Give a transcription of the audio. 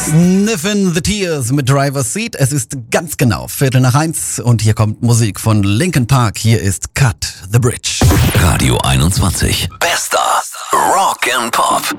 Sniffin' the Tears mit Driver's Seat. Es ist ganz genau 1:15 und hier kommt Musik von Linkin Park. Hier ist Cut the Bridge. Radio 21. Bester Rock and Pop.